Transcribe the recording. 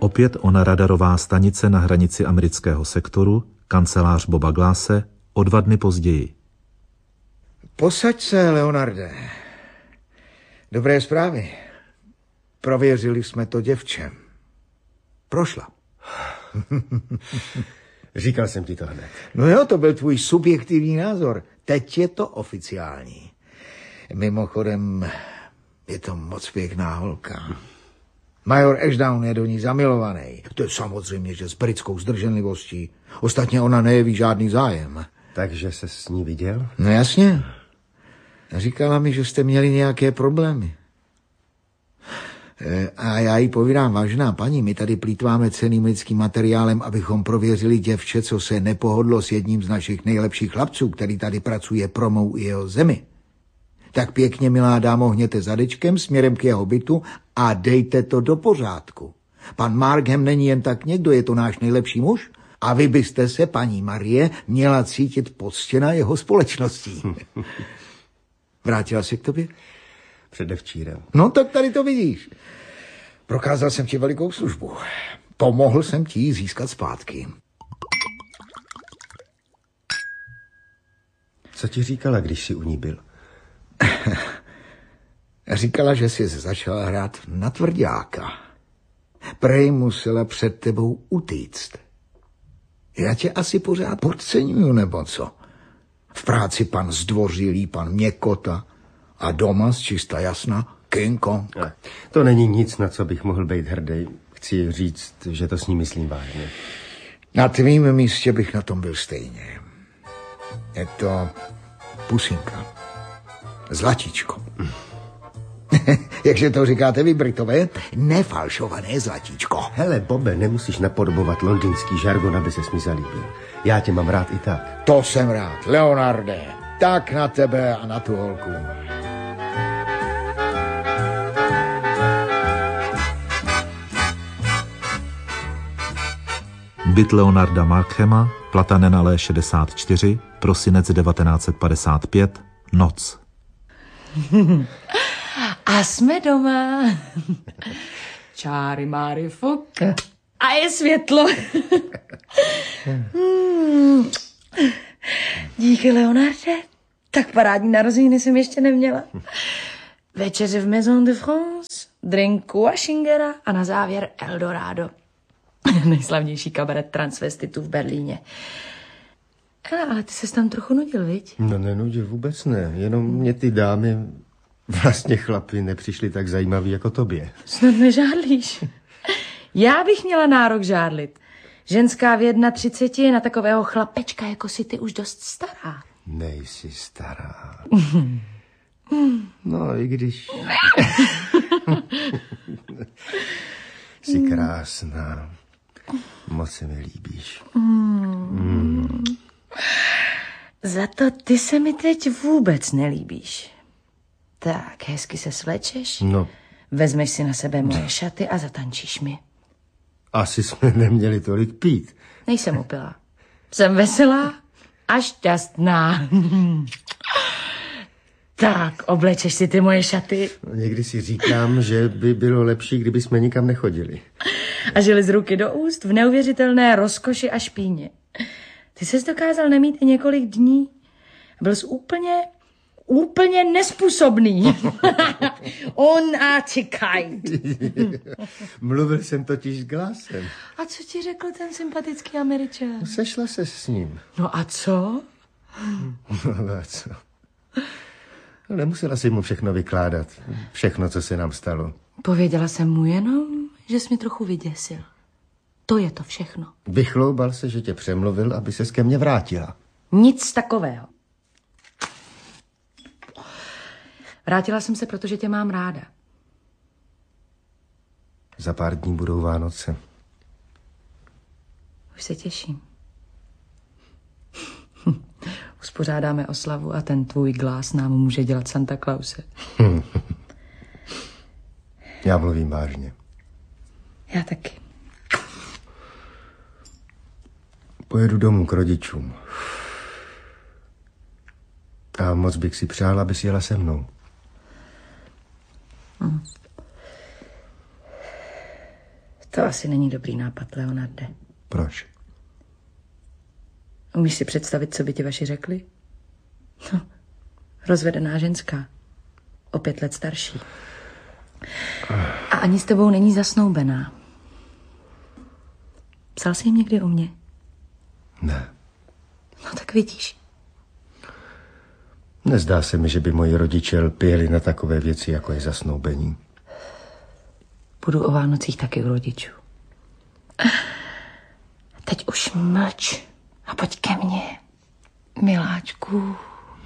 Opět ona radarová stanice na hranici amerického sektoru, kancelář Boba Glasse, o 2 dny později. Posaď se, Leonarde. Dobré zprávy. Prověřili jsme to děvče. Prošla. Říkal jsem ti to hned. No jo, to byl tvůj subjektivní názor. Teď je to oficiální. Mimochodem, je to moc pěkná holka. Major Ashdown je do ní zamilovaný. To je samozřejmě, že s britskou zdrženlivostí. Ostatně ona nejeví žádný zájem. Takže se s ní viděl? No jasně. Říkala mi, že jste měli nějaké problémy. A já jí povídám, vážená paní, my tady plýtváme cenným lidským materiálem, abychom prověřili děvče, co se nepohodlo s jedním z našich nejlepších chlapců, který tady pracuje pro mou i jeho zemi. Tak pěkně, milá dámo, hněte zadečkem směrem k jeho bytu a dejte to do pořádku. Pan Markham není jen tak někdo, je to náš nejlepší muž a vy byste se, paní Marie, měla cítit poctěna jeho společností. Vrátila se k tobě? Předevčírem. No tak tady to vidíš. Prokázal jsem ti velikou službu. Pomohl jsem ti ji získat zpátky. Co ti říkala, když jsi u ní byl? Říkala, že jsi začal hrát na tvrďáka. Prej musela před tebou utíct. Já tě asi pořád podceňuju, nebo co? V práci pan Zdvořilý, pan Měkota a doma z čista jasna King Kong. To není nic, na co bych mohl být hrdý. Chci říct, že to s ní myslím vážně. Na tvým místě bych na tom byl stejně. Je to pusinka. Zlatíčko. Jakže to říkáte vy, Britové? Nefalšované zlatíčko. Hele, Bobe, nemusíš napodobovat londýnský žargon, aby ses mi zalíbil. Já tě mám rád i tak. To jsem rád, Leonarde. Tak na tebe a na tu holku. Byt Leonarda Markhama, Platanen Alé 64, prosinec 1955, noc. A jsme doma. Čáry máry fuk. A je světlo. Díky, Leonarde. Tak parádní narozeniny jsem ještě neměla. Večeře v Maison de France, drinku Waschingera a na závěr Eldorado. Nejslavnější kabaret transvestitů v Berlíně. Ale ty ses tam trochu nudil, viď? No nenudil, vůbec ne. Jenom mě ty dámy, vlastně chlapi, nepřišly tak zajímavý jako tobě. Snad nežádlíš. Já bych měla nárok žádlit. Ženská v 31 je na takového chlapečka, jako si ty, už dost stará. Nejsi stará. No, i když... Jsi krásná. Moc se mi líbíš. Za to ty se mi teď vůbec nelíbíš. Tak, hezky se svlečeš. No. Vezmeš si na sebe moje šaty a zatančíš mi. Asi jsme neměli tolik pít. Nejsem opilá. Jsem veselá a šťastná. Tak, oblečeš si ty moje šaty. Někdy si říkám, že by bylo lepší, kdyby jsme nikam nechodili. A žili z ruky do úst v neuvěřitelné rozkoši a špíně. Ty ses dokázal nemít i několik dní. Byl jsi úplně nespůsobný. Unarticulate. Mluvil jsem totiž s Glassem. A co ti řekl ten sympatický Američan? Sešla se s ním. No a co? No a co? No, nemusela si mu všechno vykládat. Všechno, co se nám stalo. Pověděla jsem mu jenom, že jsi mě trochu vyděsil. To je to všechno. Vychloubal se, že tě přemluvil, aby ses ke mně vrátila. Nic takového. Vrátila jsem se, protože tě mám ráda. Za pár dní budou Vánoce. Už se těším. Uspořádáme oslavu a ten tvůj Glass nám může dělat Santa Clause. Já mluvím vážně. Já taky. Pojedu domů k rodičům. A moc bych si přál, abys jela se mnou. To asi není dobrý nápad, Leonarde. Proč? Umíš si představit, co by ti vaši řekli? No, rozvedená ženská. O 5 let starší. A ani s tebou není zasnoubená. Psal jsi jim někdy o mně? Ne. No tak vidíš. Nezdá se mi, že by moji rodiče lpěli na takové věci, jako je zasnoubení. Budu o Vánocích taky u rodičů. Teď už mlč a pojď ke mně, miláčku.